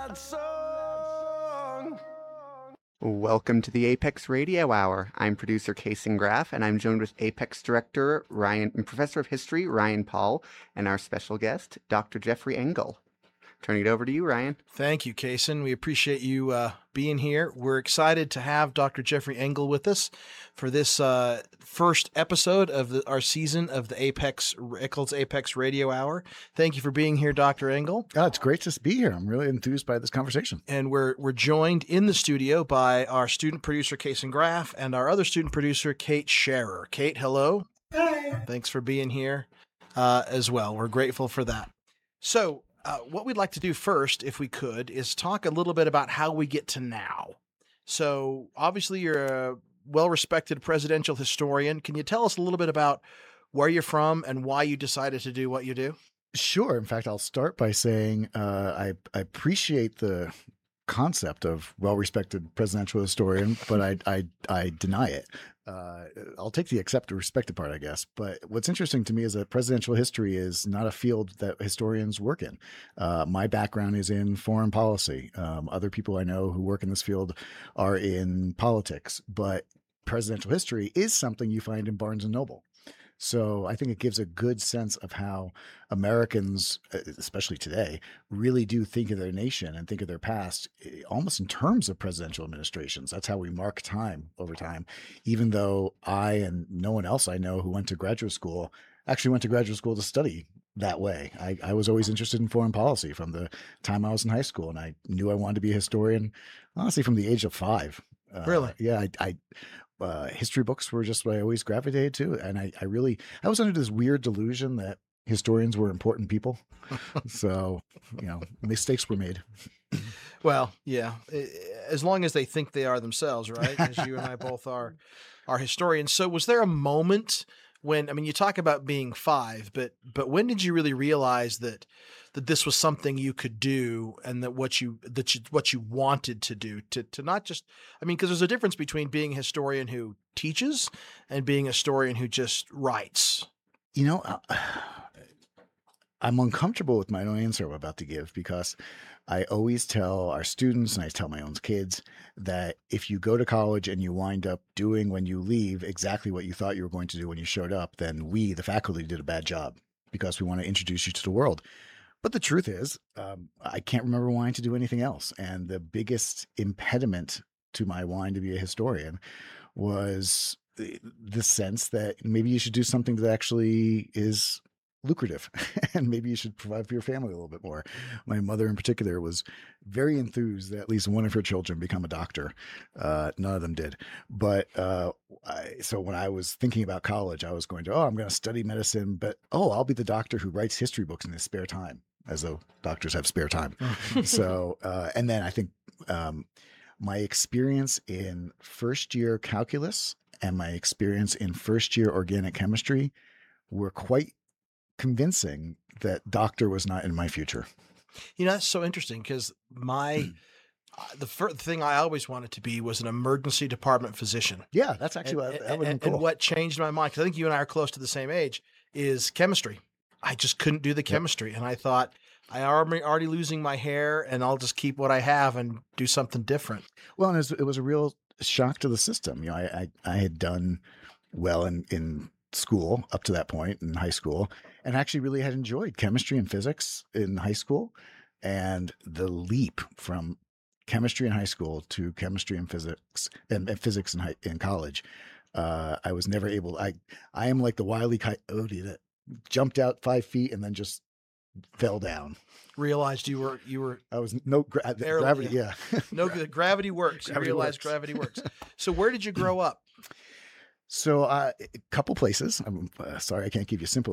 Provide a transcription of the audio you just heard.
that song. Welcome to the Apex Radio Hour. I'm producer Kason Graff, and I'm joined with Apex Director Ryan and Professor of History Ryan Paul, and our special guest, Dr. Jeffrey Engel. Turning it over to you, Ryan. Thank you, Kason. We appreciate you being here. We're excited to have Dr. Jeffrey Engel with us for this first episode of our season of the Eccles Apex Radio Hour. Thank you for being here, Dr. Engel. Oh, it's great to be here. I'm really enthused by this conversation. And we're joined in the studio by our student producer, Kason Graff, and our other student producer, Kate Scherer. Kate, hello. Hi. Thanks for being here as well. We're grateful for that. So, what we'd like to do first, if we could, is talk a little bit about how we get to now. So obviously you're a well-respected presidential historian. Can you tell us a little bit about where you're from and why you decided to do what you do? Sure. In fact, I'll start by saying I appreciate the concept of well-respected presidential historian, but I deny it. I'll take the accepted, respected part, I guess. But what's interesting to me is that presidential history is not a field that historians work in. My background is in foreign policy. Other people I know who work in this field are in politics, but presidential history is something you find in Barnes and Noble. So I think it gives a good sense of how Americans, especially today, really do think of their nation and think of their past almost in terms of presidential administrations. That's how we mark time over time, even though I and no one else I know who went to graduate school actually went to graduate school to study that way. I was always interested in foreign policy from the time I was in high school, and I knew I wanted to be a historian, honestly, from the age of 5. Really? Yeah, history books were just what I always gravitated to. And I was under this weird delusion that historians were important people. So, mistakes were made. Well, yeah, as long as they think they are themselves, right? As you and I both are historians. So was there a moment when, you talk about being 5, but when did you really realize that this was something you could do, and that what you wanted to do, to not just, because there's a difference between being a historian who teaches and being a historian who just writes. I'm uncomfortable with my own answer I'm about to give, because I always tell our students, and I tell my own kids, that if you go to college and you wind up doing when you leave exactly what you thought you were going to do when you showed up, then we, the faculty, did a bad job, because we want to introduce you to the world. But the truth is, I can't remember wanting to do anything else. And the biggest impediment to my wanting to be a historian was the sense that maybe you should do something that actually is lucrative, and maybe you should provide for your family a little bit more. My mother in particular was very enthused that at least one of her children become a doctor. None of them did. But so when I was thinking about college, I was going to, I'm going to study medicine, but I'll be the doctor who writes history books in his spare time, as though doctors have spare time. So, and then I think my experience in first year calculus and my experience in first year organic chemistry were quite convincing that doctor was not in my future. That's so interesting, because the first thing I always wanted to be was an emergency department physician. Yeah, that's actually that would be cool. And what changed my mind, because I think you and I are close to the same age, is chemistry. I just couldn't do the chemistry. And I thought, I'm already losing my hair, and I'll just keep what I have and do something different. Well, and it was a real shock to the system. I had done well in school up to that point in high school, and actually really had enjoyed chemistry and physics in high school. And the leap from chemistry in high school to chemistry and physics in college, I was never able. I am like the Wile E. Coyote that jumped out 5 feet and then just fell down. Realized you were. I was gravity. Yeah, no, gravity works. You realized gravity works. So where did you grow up? So a couple places. I'm sorry, I can't give you simple